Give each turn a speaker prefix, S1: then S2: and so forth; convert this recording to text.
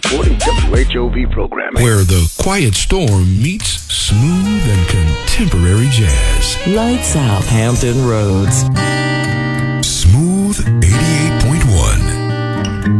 S1: supporting WHOV programming.
S2: Where the quiet storm meets smooth and contemporary jazz.
S3: Lights out Hampton Roads.